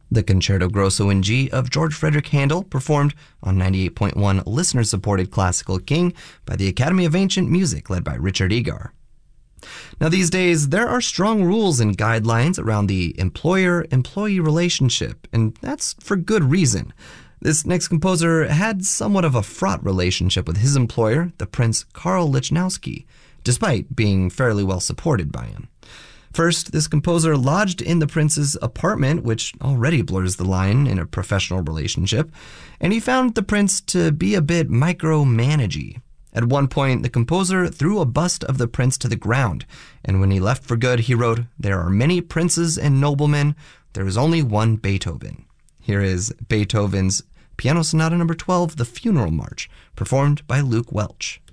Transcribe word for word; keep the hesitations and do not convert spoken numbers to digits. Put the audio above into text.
The Concerto Grosso in G of George Frederick Handel, performed on ninety-eight point one listener-supported Classical King by the Academy of Ancient Music, led by Richard Egar. Now these days, there are strong rules and guidelines around the employer-employee relationship, and that's for good reason. This next composer had somewhat of a fraught relationship with his employer, the Prince Karl Lichnowsky, despite being fairly well supported by him. First, this composer lodged in the prince's apartment, which already blurs the line in a professional relationship, and he found the prince to be a bit micromanagey. At one point, the composer threw a bust of the prince to the ground, and when he left for good, he wrote, "There are many princes and noblemen, there is only one Beethoven." Here is Beethoven's Piano Sonata number twelve, The Funeral March, performed by Luke Welch.